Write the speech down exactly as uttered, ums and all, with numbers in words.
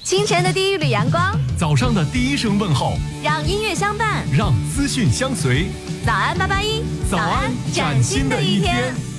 清晨的第一缕阳光， 早上的第一声问候， 让音乐相伴， 让资讯相随。 早安八八一， 早安，崭新的一天。